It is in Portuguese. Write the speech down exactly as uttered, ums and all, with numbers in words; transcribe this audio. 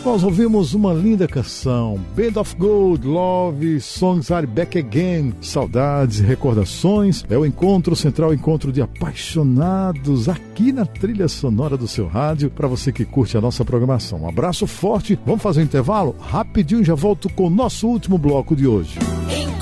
Nós ouvimos uma linda canção, Band of Gold, Love, Songs Are Back Again, saudades e recordações. É o encontro central, encontro de apaixonados aqui na trilha sonora do seu rádio, para você que curte a nossa programação. Um abraço forte, vamos fazer um intervalo? Rapidinho já volto com o nosso último bloco de hoje.